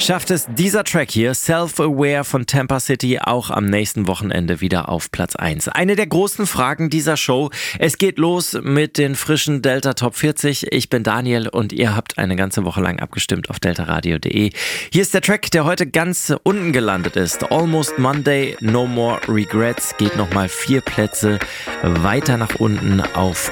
schafft es dieser Track hier, Self-Aware von Tampa City, auch am nächsten Wochenende wieder auf Platz 1. Eine der großen Fragen dieser Show. Es geht los mit den frischen Delta Top 40. Ich bin Daniel und ihr habt eine ganze Woche lang abgestimmt auf deltaradio.de. Hier ist der Track, der heute ganz unten gelandet ist. Almost Monday, No More Regrets. Geht nochmal 4 Plätze weiter nach unten auf